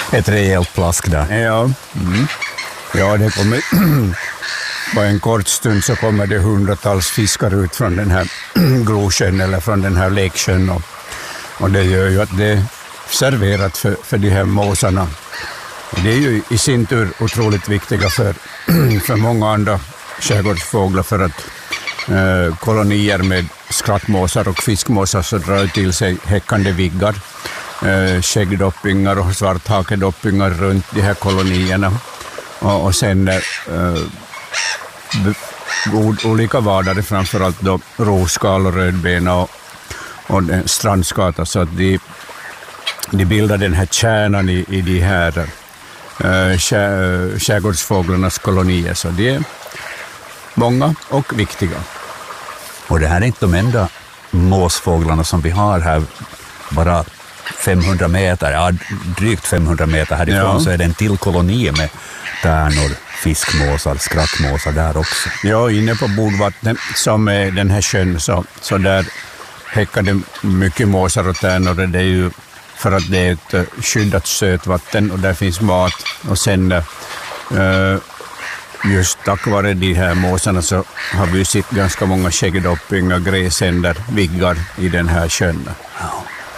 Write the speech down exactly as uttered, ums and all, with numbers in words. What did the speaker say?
ett rejält plask där. Ja, mm. ja det kommer på en kort stund så kommer det hundratals fiskar ut från den här Glosjön eller från den här leksjön och, och det gör ju att det är serverat för, för de här måsarna. Det är ju i sin tur otroligt viktiga för, för många andra skärgårdsfåglar för att eh, kolonier med skrattmåsar och fiskmåsar så drar till sig häckande viggar, eh, skäggdoppingar och svarthakedoppingar runt de här kolonierna. Och, och sen eh, god, olika vadare, framförallt då roskal och rödbena och, och strandskata, så att de, de bildar den här kärnan i, i de här eh, skär, skärgårdsfåglarnas kolonier, så de är många och viktiga. Och det här är inte de enda måsfåglarna som vi har här, bara femhundra meter, ja, drygt femhundra meter härifrån, ja. Så är det en till koloni med tärnor, fiskmåsar, skrattmåsar där också. Ja, inne på Bodvattnet som är den här sjön, så, så där häckar det mycket måsar och tärnor. Det är ju för att det är ett skyddat sötvatten och där finns mat. Och sen uh, just tack vare de här måsarna så har vi sett ganska många skäggdoppingar, gräsänder, viggar i den här sjön. Ja.